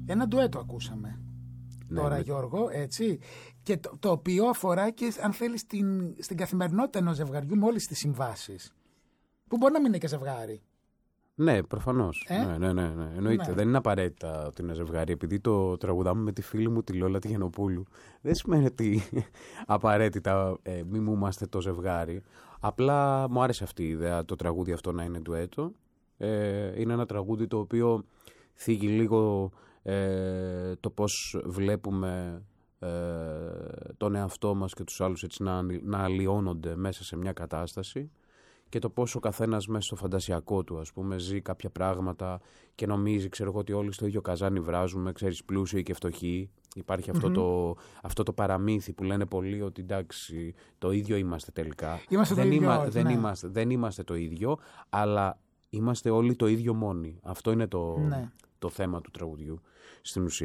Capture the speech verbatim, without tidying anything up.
Ένα ντουέτο ακούσαμε. Ναι, Τώρα, ναι. Γιώργο, έτσι. Και το, το οποίο αφορά και, αν θέλεις, στην, στην καθημερινότητα ενός ζευγαριού με όλες τις συμβάσεις. Που μπορεί να μην είναι και ζευγάρι. Ναι, προφανώς. Ε? Ναι, ναι, ναι, ναι. Εννοείται. Ναι. Δεν είναι απαραίτητα ότι είναι ζευγάρι. Επειδή το τραγουδάμε με τη φίλη μου τη Λόλα τη Γιαννοπούλου, δεν σημαίνει ότι απαραίτητα ε, μη μου είμαστε το ζευγάρι. Απλά μου άρεσε αυτή η ιδέα το τραγούδι αυτό να είναι ντουέτο. Ε, είναι ένα τραγούδι το οποίο θίγει λίγο ε, το πώς βλέπουμε ε, τον εαυτό μας και τους άλλους έτσι, να, να αλλοιώνονται μέσα σε μια κατάσταση. Και το πόσο ο καθένας μέσα στο φαντασιακό του, ας πούμε, ζει κάποια πράγματα και νομίζει, ξέρω εγώ, ότι όλοι στο ίδιο καζάνι βράζουμε, ξέρεις, πλούσιοι και φτωχοί. Υπάρχει αυτό, mm-hmm. το, αυτό το παραμύθι που λένε πολλοί ότι εντάξει, το ίδιο είμαστε τελικά. Είμαστε δεν, το ίδιο, είμα, όχι, δεν, ναι. είμαστε, δεν είμαστε το ίδιο, αλλά είμαστε όλοι το ίδιο μόνοι. Αυτό είναι το, ναι. το θέμα του τραγουδιού στην ουσία.